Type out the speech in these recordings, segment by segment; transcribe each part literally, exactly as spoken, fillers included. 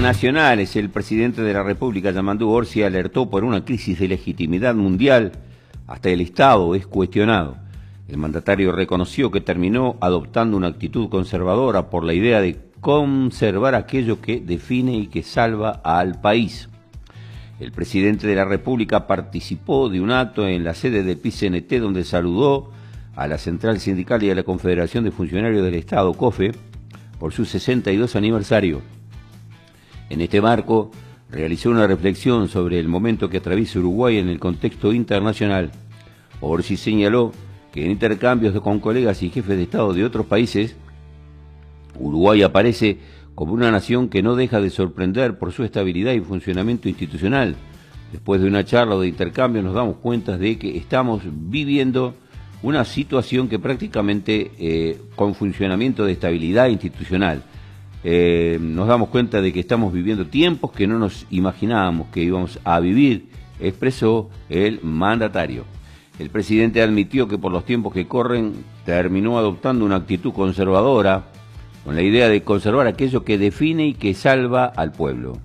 internacionales, el presidente de la República, Yamandu Orsi, alertó por una crisis de legitimidad mundial. Hasta el Estado es cuestionado. El mandatario reconoció que terminó adoptando una actitud conservadora por la idea de conservar aquello que define y que salva al país. El presidente de la República participó de un acto en la sede del P I C N T donde saludó a la Central Sindical y a la Confederación de Funcionarios del Estado, COFE, por su sesenta y dos aniversario. En este marco, realizó una reflexión sobre el momento que atraviesa Uruguay en el contexto internacional. Orsi señaló que en intercambios con colegas y jefes de Estado de otros países, Uruguay aparece como una nación que no deja de sorprender por su estabilidad y funcionamiento institucional. Después de una charla o de intercambio nos damos cuenta de que estamos viviendo una situación que prácticamente eh, con funcionamiento de estabilidad institucional. Eh, nos damos cuenta de que estamos viviendo tiempos que no nos imaginábamos que íbamos a vivir, expresó el mandatario. El presidente admitió que por los tiempos que corren terminó adoptando una actitud conservadora con la idea de conservar aquello que define y que salva al pueblo.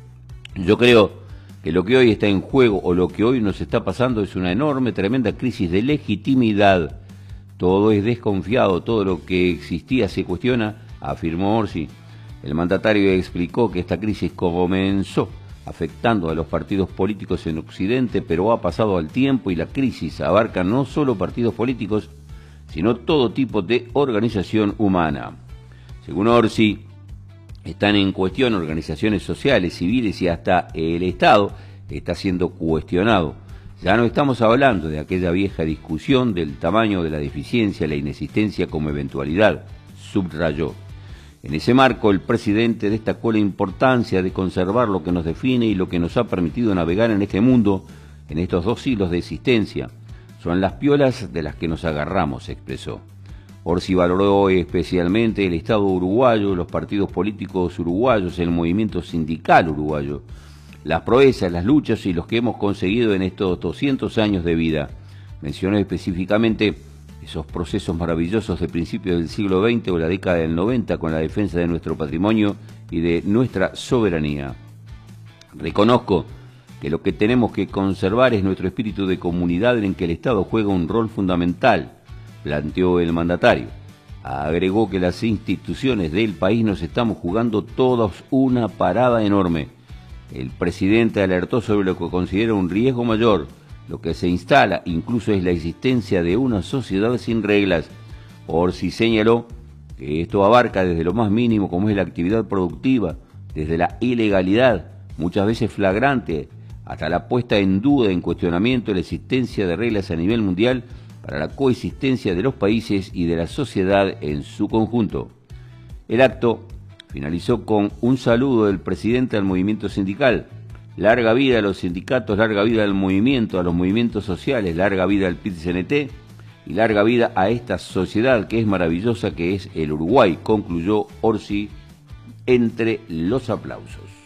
Yo creo que lo que hoy está en juego o lo que hoy nos está pasando es una enorme, tremenda crisis de legitimidad. Todo es desconfiado, todo lo que existía se cuestiona, afirmó Orsi. El mandatario explicó que esta crisis comenzó afectando a los partidos políticos en Occidente, pero ha pasado al tiempo y la crisis abarca no solo partidos políticos, sino todo tipo de organización humana. Según Orsi, están en cuestión organizaciones sociales, civiles y hasta el Estado está siendo cuestionado. Ya no estamos hablando de aquella vieja discusión del tamaño de la deficiencia, la inexistencia como eventualidad, subrayó. En ese marco, el presidente destacó la importancia de conservar lo que nos define y lo que nos ha permitido navegar en este mundo en estos dos siglos de existencia. Son las piolas de las que nos agarramos, expresó. Orsi valoró especialmente el Estado uruguayo, los partidos políticos uruguayos, el movimiento sindical uruguayo, las proezas, las luchas y los que hemos conseguido en estos doscientos años de vida. Mencionó específicamente esos procesos maravillosos de principios del siglo veinte o la década del noventa con la defensa de nuestro patrimonio y de nuestra soberanía. Reconozco que lo que tenemos que conservar es nuestro espíritu de comunidad en que el Estado juega un rol fundamental, planteó el mandatario. Agregó que las instituciones del país nos estamos jugando todos una parada enorme. El presidente alertó sobre lo que considera un riesgo mayor. Lo que se instala incluso es la existencia de una sociedad sin reglas. Orsi señaló que esto abarca desde lo más mínimo como es la actividad productiva, desde la ilegalidad, muchas veces flagrante, hasta la puesta en duda, en cuestionamiento de la existencia de reglas a nivel mundial para la coexistencia de los países y de la sociedad en su conjunto. El acto finalizó con un saludo del presidente al movimiento sindical. Larga vida a los sindicatos, larga vida al movimiento, a los movimientos sociales, larga vida al P I C N T y larga vida a esta sociedad que es maravillosa, que es el Uruguay, concluyó Orsi entre los aplausos.